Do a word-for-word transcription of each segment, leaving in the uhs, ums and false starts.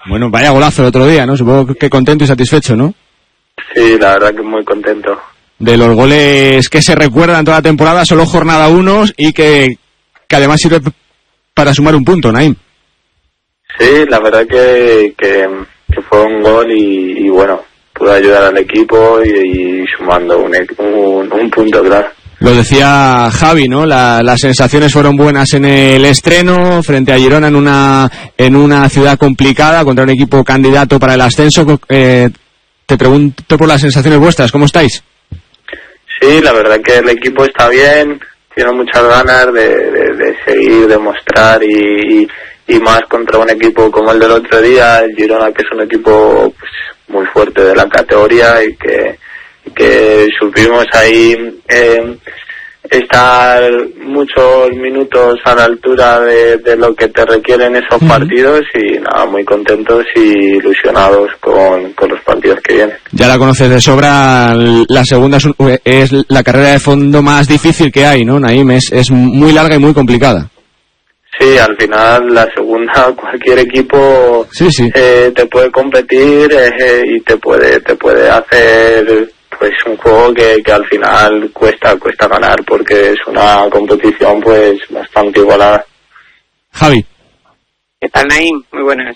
Bueno, vaya golazo el otro día, ¿no? Supongo que contento y satisfecho, ¿no? Sí, la verdad que muy contento. De los goles que se recuerdan toda la temporada, solo jornada uno y que, que además sirve para sumar un punto, Naim. Sí, la verdad que, que, que fue un gol y, y bueno, pude ayudar al equipo y, y sumando un, un, un punto, claro. Lo decía Javi, ¿no? La, las sensaciones fueron buenas en el estreno, frente a Girona en una en una ciudad complicada, contra un equipo candidato para el ascenso. Eh, te pregunto por las sensaciones vuestras, ¿cómo estáis? Sí, la verdad que el equipo está bien, tiene muchas ganas de, de, de seguir, de mostrar y, y, y más contra un equipo como el del otro día, el Girona, que es un equipo pues, muy fuerte de la categoría y que que supimos ahí eh, estar muchos minutos a la altura de, de lo que te requieren esos uh-huh. partidos y nada, muy contentos y ilusionados con, con los partidos que vienen. Ya la conoces de sobra, la segunda es, es la carrera de fondo más difícil que hay, ¿no, Naim? Es, es muy larga y muy complicada. Sí, al final la segunda cualquier equipo sí, sí. Eh, te puede competir eh, y te puede te puede hacer pues un juego que, que al final cuesta cuesta ganar porque es una competición pues bastante igualada. Javi. ¿Qué tal, Naim? Muy buenas.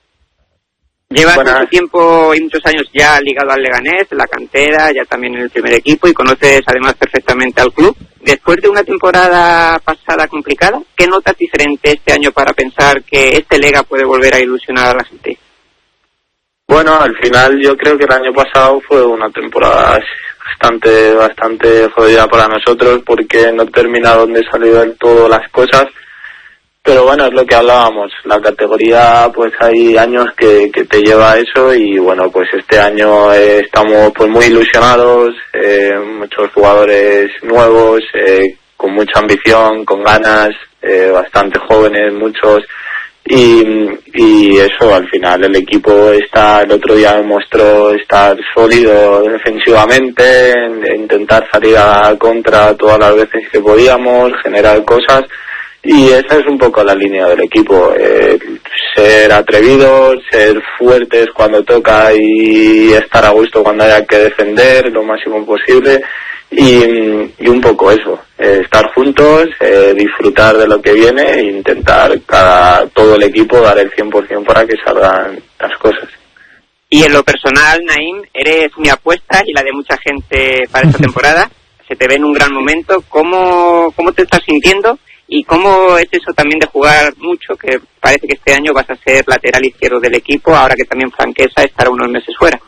Llevas buenas. mucho tiempo y muchos años ya ligado al Leganés, en la cantera, ya también en el primer equipo y conoces además perfectamente al club. Después de una temporada pasada complicada, ¿qué notas diferente este año para pensar que este Lega puede volver a ilusionar a la gente? Bueno, al final yo creo que el año pasado fue una temporada bastante bastante jodida para nosotros porque no terminaron de salir del todo las cosas, pero bueno, es lo que hablábamos, la categoría pues hay años que, que te lleva a eso y bueno, pues este año eh, estamos pues muy ilusionados, eh, muchos jugadores nuevos, eh, con mucha ambición, con ganas, eh, bastante jóvenes, muchos. Y, y eso, al final el equipo está, el otro día demostró estar sólido defensivamente, intentar salir a contra todas las veces que podíamos, generar cosas, y esa es un poco la línea del equipo, eh, ser atrevidos, ser fuertes cuando toca y estar a gusto cuando haya que defender lo máximo posible. Y, y un poco eso, eh, estar juntos, eh, disfrutar de lo que viene e intentar cada, todo el equipo dar el cien por ciento para que salgan las cosas. Y en lo personal, Naim, eres mi apuesta y la de mucha gente para esta temporada, se te ve en un gran momento. ¿Cómo, cómo te estás sintiendo? ¿Y cómo es eso también de jugar mucho, que parece que este año vas a ser lateral izquierdo del equipo, ahora que también Franquesa estará unos meses fuera?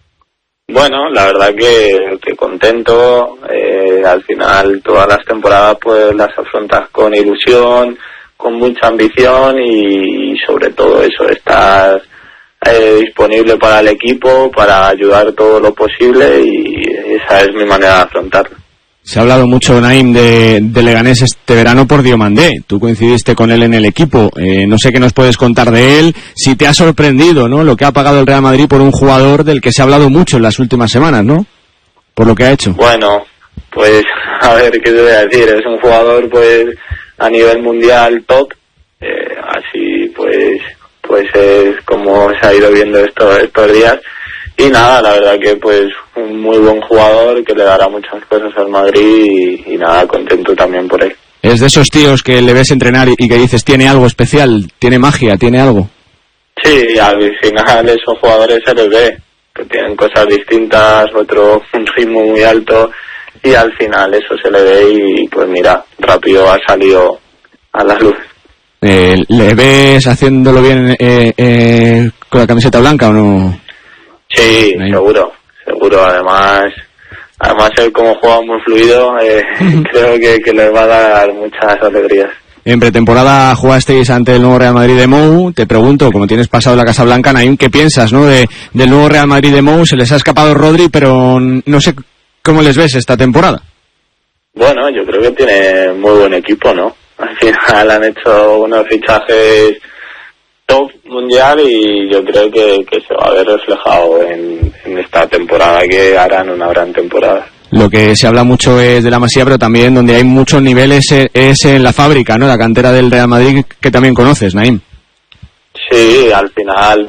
Bueno, la verdad que, que contento, eh, al final todas las temporadas pues las afrontas con ilusión, con mucha ambición y, y sobre todo eso, estar eh, disponible para el equipo, para ayudar todo lo posible y esa es mi manera de afrontarlo. Se ha hablado mucho, Naim, de, de Leganés este verano por Diomandé. Tú coincidiste con él en el equipo. Eh, no sé qué nos puedes contar de él. Si te ha sorprendido, ¿no?, lo que ha pagado el Real Madrid por un jugador del que se ha hablado mucho en las últimas semanas, ¿no? Por lo que ha hecho. Bueno, pues a ver qué te voy a decir. Es un jugador, pues, a nivel mundial top. Eh, así, pues, pues es como se ha ido viendo estos, estos días. Y nada, la verdad que pues un muy buen jugador que le dará muchas cosas al Madrid y, y nada, contento también por él. Es de esos tíos que le ves entrenar y, y que dices, tiene algo especial, tiene magia, tiene algo. Sí, al final esos jugadores se les ve, que tienen cosas distintas, otro un ritmo muy alto y al final eso se le ve y pues mira, rápido ha salido a la luz. Eh, ¿Le ves haciéndolo bien eh, eh, con la camiseta blanca o no? Sí, Ahí. seguro, seguro. Además, además él como juega muy fluido, eh, creo que, que les va a dar muchas alegrías. En pretemporada jugasteis ante el nuevo Real Madrid de Mou. Te pregunto, como tienes pasado la Casa Blanca, Naim, ¿qué piensas, no, de, del nuevo Real Madrid de Mou? Se les ha escapado Rodri, pero no sé cómo les ves esta temporada. Bueno, yo creo que tiene muy buen equipo, ¿no? Al final han hecho unos fichajes top mundial y yo creo que, que se va a ver reflejado en, en esta temporada, que harán una gran temporada. Lo que se habla mucho es de la Masía, pero también donde hay muchos niveles es en la fábrica, ¿no? La cantera del Real Madrid, que también conoces, Naim. Sí, al final